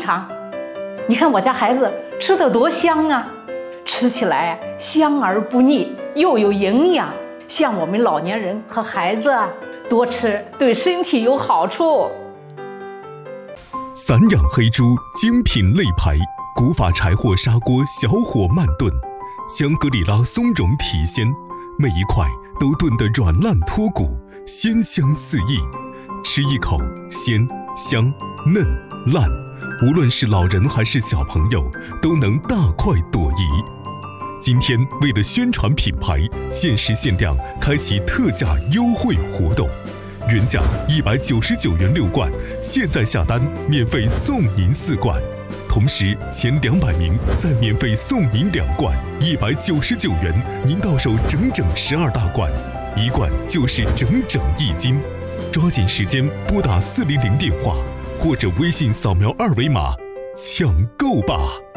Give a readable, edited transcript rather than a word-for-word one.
尝。你看我家孩子吃的多香啊，吃起来香而不腻，又有营养。像我们老年人和孩子多吃对身体有好处。 散养黑猪精品肋排，古法柴火砂锅小火慢炖，香格里拉松茸体鲜，每一块都炖得软烂脱骨，鲜香四溢。吃一口鲜香嫩烂，无论是老人还是小朋友都能大快朵颐。今天为了宣传品牌，限时限量开启特价优惠活动，原价199元6罐，现在下单免费送您4罐，同时前200名再免费送您2罐，199元您到手整整12大罐，1罐就是整整1斤。抓紧时间拨打400电话或者微信扫描2维码抢购吧。